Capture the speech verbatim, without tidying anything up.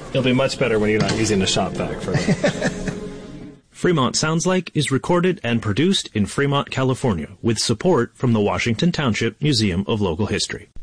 It'll be much better when you're not using a shop vac for it. Fremont Sounds Like is recorded and produced in Fremont, California, with support from the Washington Township Museum of Local History.